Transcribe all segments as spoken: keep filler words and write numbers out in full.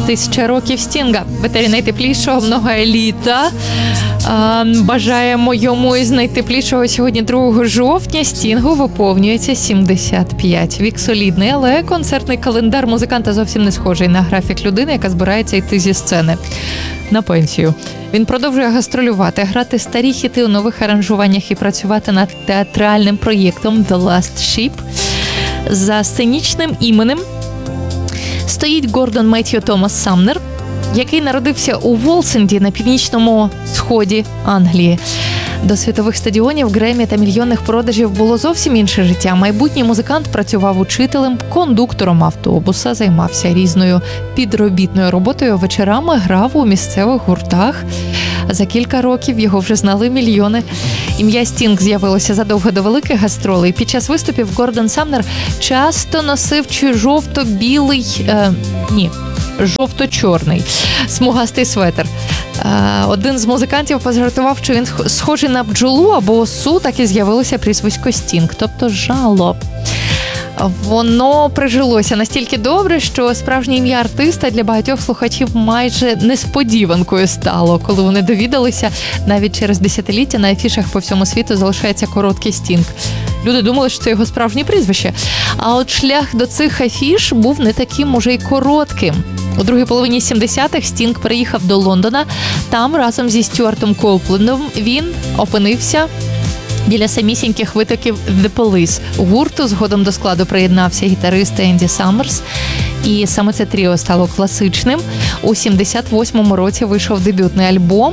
Тисяча років Стінга. В етері найтеплішого много еліта. Бажаємо йому із найтеплішого сьогодні другого жовтня. Стінгу виповнюється сімдесят п'ять. Вік солідний, але концертний календар музиканта зовсім не схожий на графік людини, яка збирається йти зі сцени на пенсію. Він продовжує гастролювати, грати старі хіти у нових аранжуваннях і працювати над театральним проєктом The Last Ship. За сценічним іменем стоїть Гордон Меттью Томас Самнер, який народився у Волсенді на північному сході Англії. До світових стадіонів, Гремі та мільйонних продажів було зовсім інше життя. Майбутній музикант працював учителем, кондуктором автобуса, займався різною підробітною роботою, вечорами грав у місцевих гуртах. За кілька років його вже знали мільйони. Ім'я Стінг з'явилося задовго до великих гастролей. Під час виступів Гордон Самнер часто носив чи жовто-білий, е, ні, жовто-чорний смугастий светр. Один з музикантів пожартував, що він схожий на бджолу або осу, так і з'явилося прізвисько Стінг, тобто жало. Воно прижилося настільки добре, що справжнє ім'я артиста для багатьох слухачів майже несподіванкою стало, коли вони довідалися, навіть через десятиліття на афішах по всьому світу залишається короткий Стінг. Люди думали, що це його справжнє прізвище. А от шлях до цих афіш був не таким уже й коротким. У другій половині сімдесятих Стінг переїхав до Лондона. Там разом зі Стюартом Коуплендом він опинився біля самісіньких витоків The Police. Гурту згодом до складу приєднався гітарист Енді Саммерс. І саме це тріо стало класичним. У сімдесят восьмому році вийшов дебютний альбом.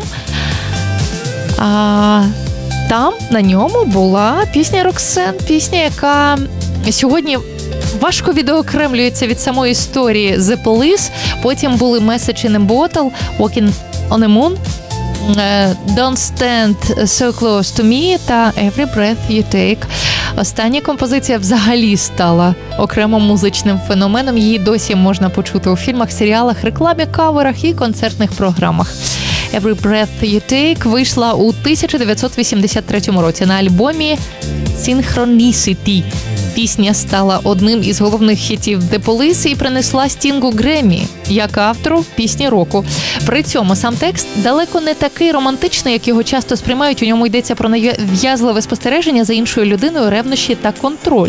А там на ньому була пісня «Роксен», пісня, яка сьогодні важко відокремлюється від самої історії The Police. Потім були Message in a Bottle, Walking on the Moon, Don't Stand So Close to Me та Every Breath You Take. Остання композиція взагалі стала окремим музичним феноменом. Її досі можна почути у фільмах, серіалах, рекламі, каверах і концертних програмах. Every Breath You Take вийшла у тисяча дев'ятсот вісімдесят третьому році на альбомі Synchronicity. Пісня стала одним із головних хітів The Police і принесла Стінгу Греммі як автору пісні року. При цьому сам текст далеко не такий романтичний, як його часто сприймають. У ньому йдеться про нав'язливе спостереження за іншою людиною, ревнощі та контроль.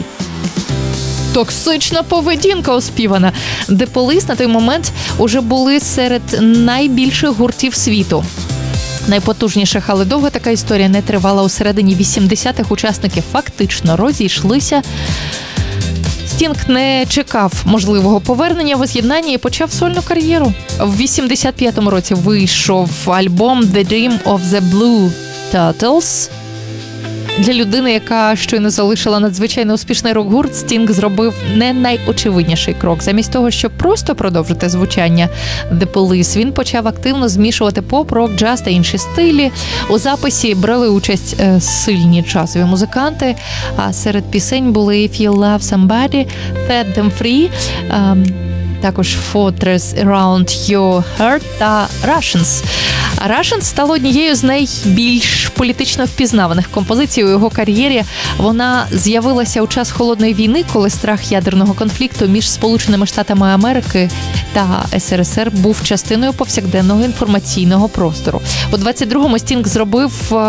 Токсична поведінка оспівана. The Police на той момент уже були серед найбільших гуртів світу. Найпотужніших, але довго така історія не тривала. У середині вісімдесятих учасники фактично розійшлися. Стінг не чекав можливого повернення, воз'єднання і почав сольну кар'єру. В вісімдесят п'ятому році вийшов альбом The Dream of the Blue Turtles. Для людини, яка щойно залишила надзвичайно успішний рок-гурт, Стінг зробив не найочевидніший крок. Замість того, щоб просто продовжити звучання The Police, він почав активно змішувати поп, рок, джаз та інші стилі. У записі брали участь е, сильні джазові музиканти, а серед пісень були If You Love Somebody, Set Them Free, е, також Fortress Around Your Heart та Russians. Russians стало однією з найбільш політично впізнаваних композицій у його кар'єрі. Вона з'явилася у час Холодної війни, коли страх ядерного конфлікту між Сполученими Штатами Америки та ес ер ес ер був частиною повсякденного інформаційного простору. У двадцять другому Стінг зробив,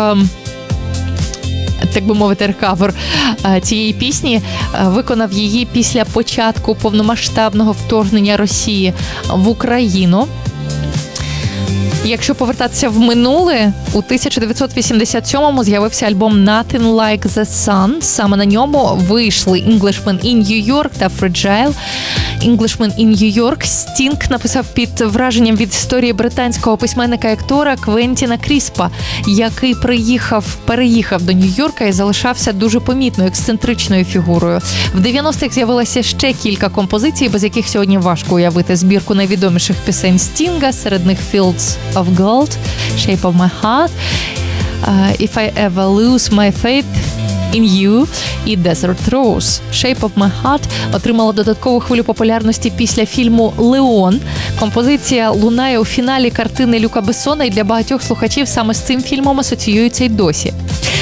так би мовити, рекавер цієї пісні, виконав її після початку повномасштабного вторгнення Росії в Україну. Якщо повертатися в минуле, у тисяча дев'ятсот вісімдесят сьомому з'явився альбом Nothing Like the Sun. Саме на ньому вийшли Englishman in New York та Fragile. Englishman in New York Стінг написав під враженням від історії британського письменника і актора Квентіна Кріспа, який приїхав, переїхав до Нью-Йорка і залишався дуже помітною, ексцентричною фігурою. В дев'яностих з'явилося ще кілька композицій, без яких сьогодні важко уявити збірку найвідоміших пісень Стінга, серед них Fields of Gold, Shape of My Heart, If I Ever Lose My Faith in You і Desert Rose. Shape of My Heart отримала додаткову хвилю популярності після фільму «Леон». Композиція лунає у фіналі картини Люка Бессона і для багатьох слухачів саме з цим фільмом асоціюється й досі.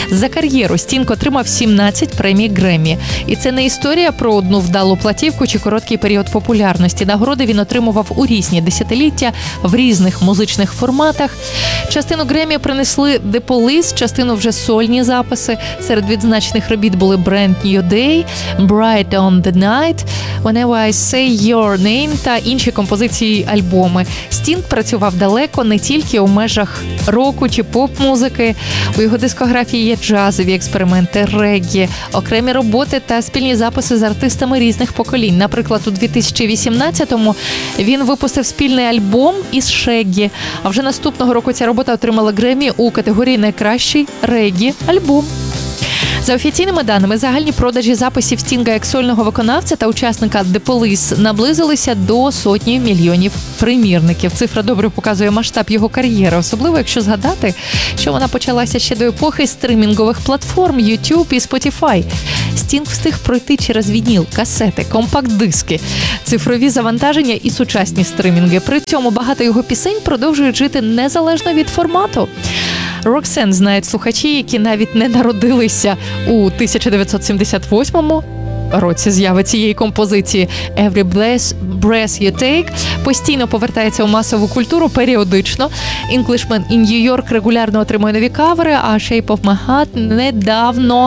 За кар'єру Стінг отримав сімнадцять премій Греммі. І це не історія про одну вдалу платівку чи короткий період популярності. Нагороди він отримував у різні десятиліття, в різних музичних форматах. Частину Греммі принесли The Police, частину вже сольні записи. Серед відзначених робіт були Brand New Day, Bright on the Night, Whenever I Say Your Name та інші композиції альбоми. Стінг працював далеко не тільки у межах року чи поп-музики. У його дискографії є джазові експерименти, реггі, окремі роботи та спільні записи з артистами різних поколінь. Наприклад, у дві тисячі вісімнадцятому він випустив спільний альбом із Шеггі, а вже наступного року ця робота отримала Греммі у категорії «Найкращий реггі-альбом». За офіційними даними, загальні продажі записів Стінга як сольного виконавця та учасника The Police наблизилися до сотні мільйонів примірників. Цифра добре показує масштаб його кар'єри, особливо якщо згадати, що вона почалася ще до епохи стримінгових платформ YouTube і Spotify. Стінг встиг пройти через вініл, касети, компакт-диски, цифрові завантаження і сучасні стримінги. При цьому багато його пісень продовжують жити незалежно від формату. Roxanne знають слухачі, які навіть не народилися у тисяча дев'ятсот сімдесят восьмому році з'яви цієї композиції. Every breath you take постійно повертається у масову культуру періодично. Englishman in New York регулярно отримує нові кавери, а Shape of My Heart недавно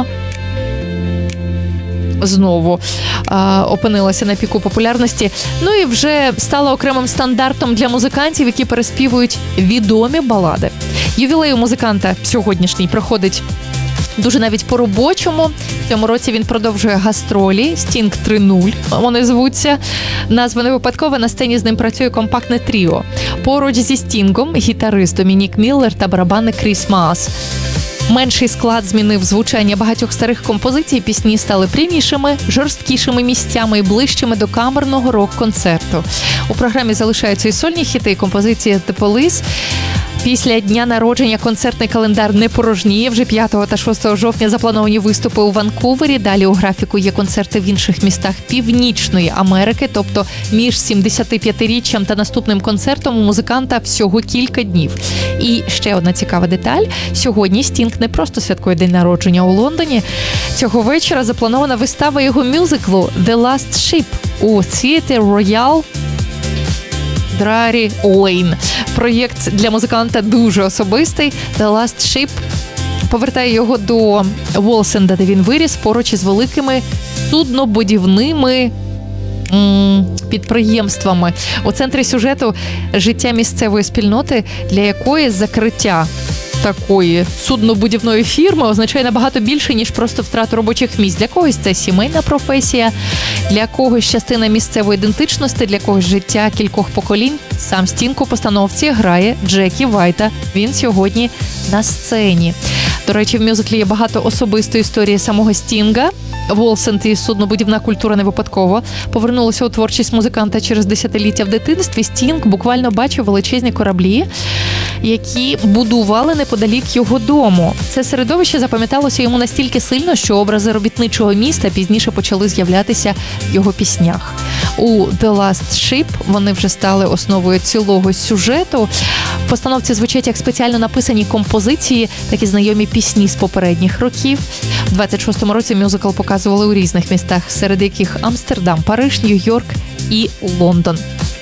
знову а, опинилася на піку популярності. Ну і вже стала окремим стандартом для музикантів, які переспівують відомі балади. Ювілей у музиканта сьогоднішній проходить дуже навіть по-робочому. В цьому році він продовжує гастролі «Стінг три нуль», вони звуться. Назва не випадкова, на сцені з ним працює компактне тріо. Поруч зі Стінгом гітарист Домінік Міллер та барабанник Кріс Маас. Менший склад змінив звучання багатьох старих композицій, пісні стали прямішими, жорсткішими місцями і ближчими до камерного рок-концерту. У програмі залишаються і сольні хіти, і композиції The Police. Після дня народження концертний календар не порожніє. Вже п'ятого та шостого жовтня заплановані виступи у Ванкувері. Далі у графіку є концерти в інших містах Північної Америки. Тобто між сімдесятип'ятиріччям та наступним концертом у музиканта всього кілька днів. І ще одна цікава деталь. Сьогодні Стінг не просто святкує день народження у Лондоні. Цього вечора запланована вистава його мюзиклу «The Last Ship» у Theatre Royal Drury Lane. Проєкт для музиканта дуже особистий. The Last Ship повертає його до Волсенда, де він виріс, поруч із великими суднобудівними м- підприємствами. У центрі сюжету життя місцевої спільноти, для якої закриття такої суднобудівної фірми означає набагато більше, ніж просто втрату робочих місць. Для когось це сімейна професія, для когось частина місцевої ідентичності, для когось життя кількох поколінь. Сам Стінг у постановці грає Джекі Вайта. Він сьогодні на сцені. До речі, в мюзиклі є багато особистої історії самого Стінга. Волсенд і суднобудівна культура не випадково повернулися у творчість музиканта через десятиліття. В дитинстві Стінг буквально бачив величезні кораблі, які будували неподалік його дому. Це середовище запам'яталося йому настільки сильно, що образи робітничого міста пізніше почали з'являтися в його піснях. У «The Last Ship» вони вже стали основою цілого сюжету. В постановці звучать як спеціально написані композиції, так і знайомі пісні з попередніх років. У двадцять шостому році мюзикл показували у різних містах, серед яких Амстердам, Париж, Нью-Йорк і Лондон.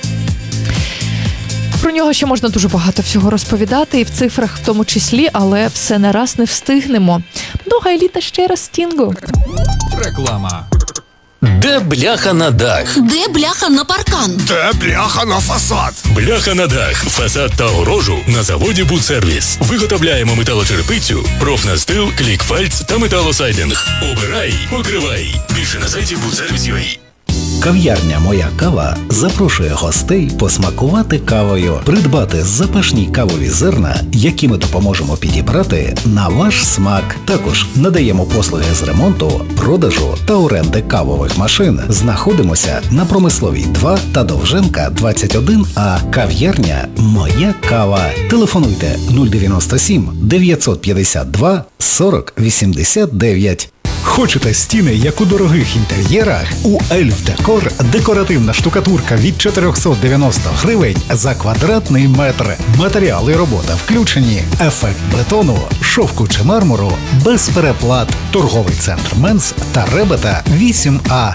Про нього ще можна дуже багато всього розповідати, і в цифрах в тому числі, але все на раз не встигнемо. До гайліта ще раз Стінгу. Реклама. Де бляха на дах? Де бляха на паркан? Де бляха на фасад? Бляха на дах, фасад та огорожу на заводі «Будсервіс». Виготовляємо металочерепицю, профнастил, клікфальц та металосайдинг. Обирай, покривай. Більше на сайті будсервіс крапка ю а. Кав'ярня «Моя кава» запрошує гостей посмакувати кавою, придбати запашні кавові зерна, які ми допоможемо підібрати на ваш смак. Також надаємо послуги з ремонту, продажу та оренди кавових машин. Знаходимося на Промисловій два та Довженка двадцять один А. Кав'ярня «Моя кава». Телефонуйте нуль дев'яносто сім дев'ятсот п'ятдесят два сорок вісімдесят дев'ять. Хочете стіни, як у дорогих інтер'єрах? У Ельф Декор декоративна штукатурка від чотириста дев'яносто гривень за квадратний метр. Матеріали і робота включені. Ефект бетону, шовку чи мармуру без переплат. Торговий центр Менс та Ребета вісім А.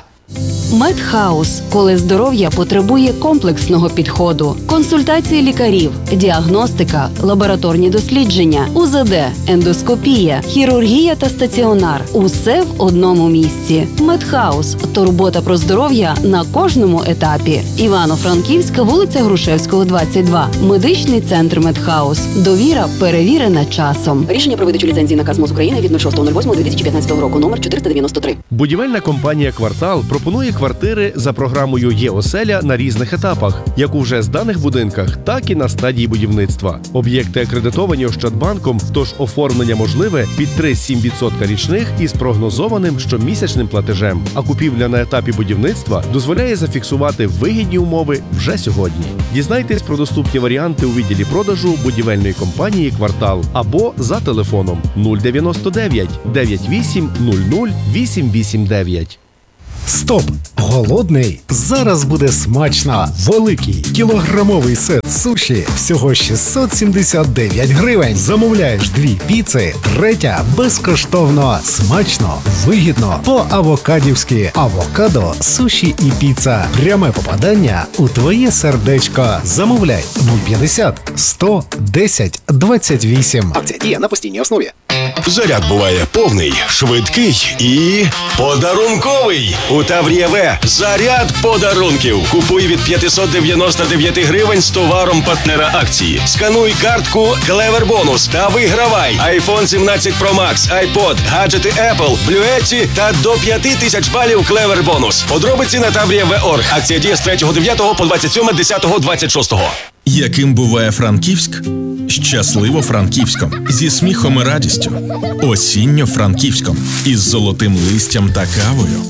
Медхаус, коли здоров'я потребує комплексного підходу, консультації лікарів, діагностика, лабораторні дослідження, УЗД, ендоскопія, хірургія та стаціонар – усе в одному місці. Медхаус – турбота про здоров'я на кожному етапі. Івано-Франківська, вулиця Грушевського, двадцять два. Медичний центр Медхаус. Довіра перевірена часом. Рішення про видачу ліцензії наказ МОЗ України від шостого восьмого дві тисячі п'ятнадцятого року номер чотириста дев'яносто три. Будівельна компанія «Квартал» пропонує квартири за програмою «Є-оселя» на різних етапах, як у вже зданих будинках, так і на стадії будівництва. Об'єкти акредитовані Ощадбанком, тож оформлення можливе під три цілих сім десятих відсотка річних із прогнозованим щомісячним платежем. А купівля на етапі будівництва дозволяє зафіксувати вигідні умови вже сьогодні. Дізнайтесь про доступні варіанти у відділі продажу будівельної компанії «Квартал» або за телефоном нуль дев'яносто дев'ять дев'ять вісім нуль нуль вісім вісім дев'ять. Стоп! Голодний? Зараз буде смачно! Великий кілограмовий сет суші всього шістсот сімдесят дев'ять гривень. Замовляєш дві піци, третя безкоштовно. Смачно, вигідно, по-авокадівськи. Авокадо, суші і піца. Пряме попадання у твоє сердечко. Замовляй нуль п'ятдесят сто десять двадцять вісім. Акція діє на постійній основі. Заряд буває повний, швидкий і подарунковий. У Таврія-В заряд подарунків. Купуй від п'ятсот дев'яносто дев'ять гривень з товаром партнера акції. Скануй картку Клевер Бонус та вигравай айфон сімнадцять Про Макс, iPod, гаджети Apple, Блюетті та до п'яти тисяч балів Клевер Бонус. Подробиці на таврія точка орг. Акція діє з третього дев'ятого по двадцять сьоме десятого двадцять шостого. Яким буває Франківськ? Щасливо-Франківськом, зі сміхом і радістю. Осінньо-Франківськом, із золотим листям та кавою.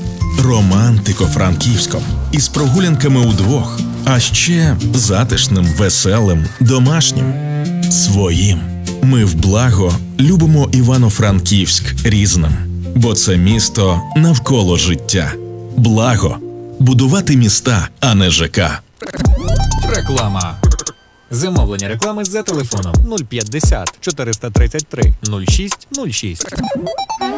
Романтико-Франківськом, із прогулянками удвох. А ще затишним, веселим, домашнім. Своїм. Ми в благо любимо Івано-Франківськ різним. Бо це місто навколо життя. Благо. Будувати міста, а не ЖК. Реклама. Замовлення реклами за телефоном нуль п'ятдесят чотириста тридцять три нуль шість нуль шість.